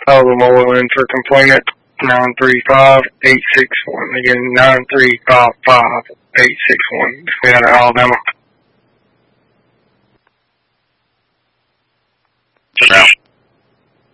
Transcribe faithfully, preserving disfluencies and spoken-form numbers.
Alabama Oil in for complainant nine three five, eight six one. Again, nine three five five, eight six one. It's me out of Alabama.